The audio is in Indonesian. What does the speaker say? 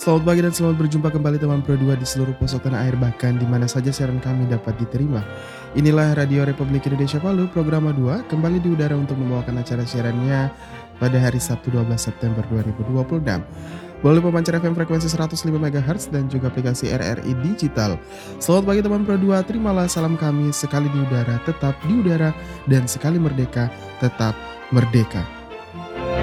Selamat pagi dan selamat berjumpa kembali teman Pro 2 di seluruh pelosok tanah air bahkan di mana saja siaran kami dapat diterima. Inilah Radio Republik Indonesia Palu, Programa 2, kembali di udara untuk membawakan acara siarannya pada hari Sabtu 12 September 2026. Melalui pemancar FM frekuensi 105 MHz dan juga aplikasi RRI Digital. Selamat pagi teman Pro 2, terimalah salam kami sekali di udara, tetap di udara, dan sekali merdeka, tetap merdeka.